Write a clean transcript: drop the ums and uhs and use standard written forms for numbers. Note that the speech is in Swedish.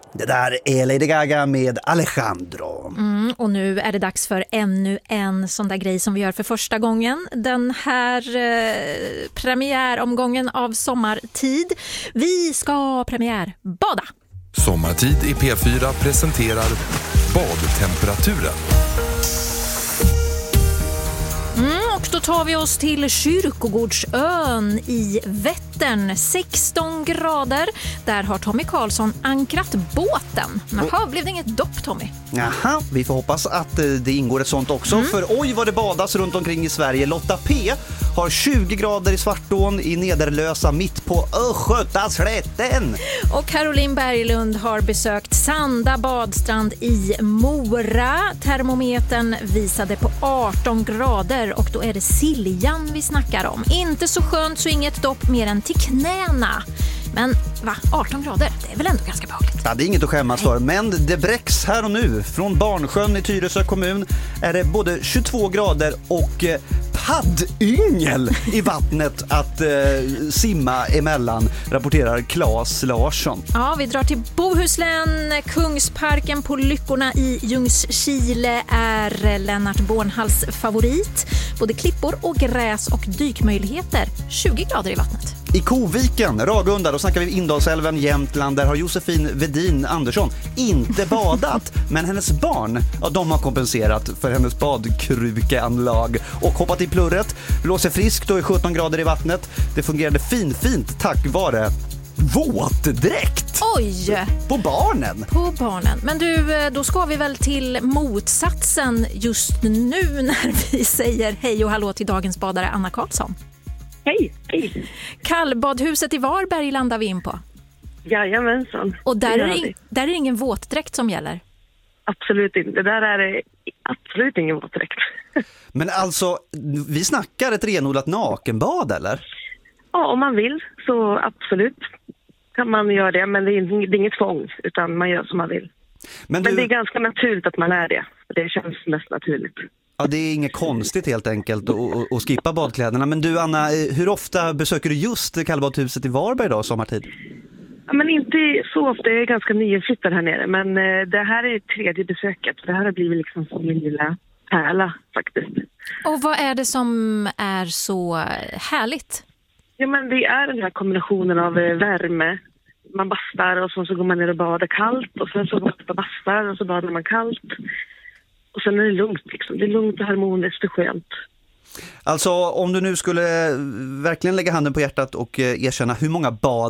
Det där är Lady Gaga med Alejandro. Och nu är det dags för ännu en sån där grej som vi gör för första gången. Den här premiäromgången av Sommartid. Vi ska premiärbada. Sommartid i P4 presenterar badtemperaturen. Och då tar vi oss till Kyrkogårdsön i Vättern, 16 grader. Där har Tommy Karlsson ankrat båten. Jaha, blev det inget dopp, Tommy? Jaha, vi får hoppas att det ingår ett sånt också. För oj vad det badas runt omkring i Sverige. Lotta P har 20 grader i Svartån i Nederlösa mitt på Östgötaslätten. Och Caroline Berglund har besökt Sanda badstrand i Mora. Termometern visade på 18 grader och då är det Siljan vi snackar om. Inte så skönt så inget dopp mer än till knäna. Men 18 grader, det är väl ändå ganska behagligt. Ja, det är inget att skämmas för, men det bräcks här och nu. Från Barnsjön i Tyresö kommun är det både 22 grader och paddyngel i vattnet att simma emellan, rapporterar Claes Larsson. Ja, vi drar till Bohuslän. Kungsparken på Lyckorna i Ljungskile är Lennart Bornhals favorit. Både klippor och gräs och dykmöjligheter. 20 grader i vattnet. I Koviken, Ragunda, då snackar vi Indalsälven, Jämtland. Där har Josefin Vedin Andersson inte badat. Men hennes barn, de har kompenserat för hennes badkrukeanlag och hoppat i plurret. Blåser friskt och är 17 grader i vattnet. Det fungerade fint tack vare våtdräkt. Oj! På barnen. Men du, då ska vi väl till motsatsen just nu när vi säger hej och hallå till dagens badare Anna Karlsson. Hej. Kallbadhuset i Varberg landar vi in på. Jajamensan. Och där är det ingen våtdräkt som gäller? Absolut inte. Där är det absolut ingen våtdräkt. Men alltså, vi snackar ett renodlat nakenbad, eller? Ja, om man vill så absolut kan man göra det. Men det är inget tvång, utan man gör som man vill. Men det är ganska naturligt att man är det. Det känns mest naturligt. Ja, det är inget konstigt helt enkelt att skippa badkläderna. Men du Anna, hur ofta besöker du just kallbadhuset i Varberg då, sommartid? Ja, men inte så ofta, jag är ganska nyinflyttad här nere. Men det här är tredje besöket. Det här har blivit liksom som min lilla pärla faktiskt. Och vad är det som är så härligt? Ja, men det är den här kombinationen av värme. Man bastar och så går man ner och badar kallt. Och sen så går man bastar och så badar man kallt. Och sen är det lugnt liksom. Det är lugnt och harmoniskt och skönt. Alltså om du nu skulle verkligen lägga handen på hjärtat och erkänna hur många bad